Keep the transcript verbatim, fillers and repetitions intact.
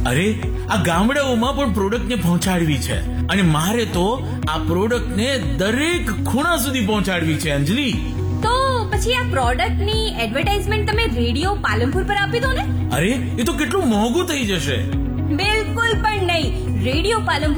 અરે આ ગામડાઓમાં પણ પ્રોડક્ટને પહોંચાડવી છે અને મારે તો આ પ્રોડક્ટને દરેક ખૂણા સુધી પહોંચાડવી છે અંજલિ. તો પછી આ પ્રોડક્ટની એડવર્ટાઇઝમેન્ટ તમે રેડિયો પાલનપુર પર આપી દો ને. અરે એ તો કેટલું મોંઘું થઈ જશે. બિલકુલ પણ નહીં. રેડિયો પાલનપુર